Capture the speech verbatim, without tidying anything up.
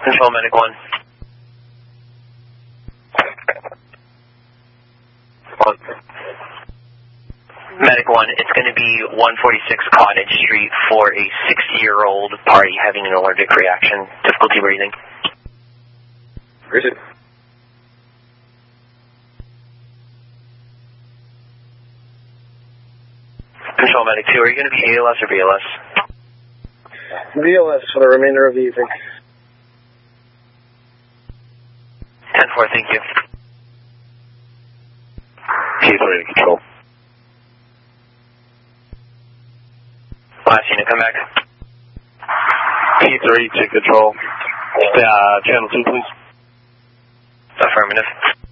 Control Medic one. One. Medic one, it's going to be one forty-six Cottage Street for a sixty-year-old party having an allergic reaction, difficulty breathing. Where is it? Control Medic two, are you going to be A L S or B L S? B L S for the remainder of the evening. ten four, thank you. T three to control. Last unit, come back. T three to control. Uh, channel two, please. Affirmative.